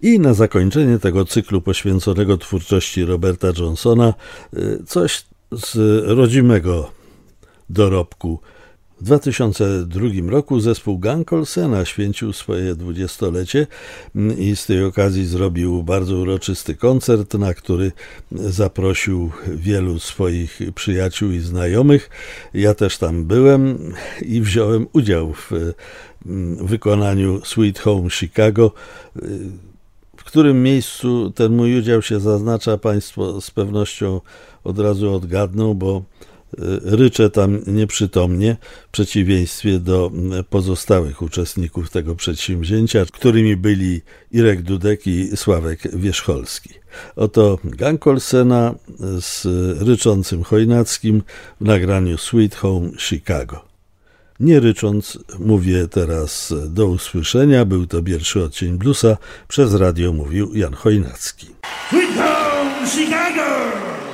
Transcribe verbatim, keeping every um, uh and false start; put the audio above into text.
I na zakończenie tego cyklu poświęconego twórczości Roberta Johnsona coś z rodzimego dorobku. W dwa tysiące drugim roku zespół Gang Olsena święcił swoje dwudziestolecie i z tej okazji zrobił bardzo uroczysty koncert, na który zaprosił wielu swoich przyjaciół i znajomych. Ja też tam byłem i wziąłem udział w wykonaniu Sweet Home Chicago. W którym miejscu ten mój udział się zaznacza, Państwo z pewnością od razu odgadną, bo ryczę tam nieprzytomnie, w przeciwieństwie do pozostałych uczestników tego przedsięwzięcia, którymi byli Irek Dudek i Sławek Wierzcholski. Oto Gang Olsena z ryczącym Chojnackim w nagraniu Sweet Home Chicago. Nie rycząc, mówię teraz do usłyszenia. Był to pierwszy odcień bluesa. Przez radio mówił Jan Chojnacki. Sweet Home Chicago!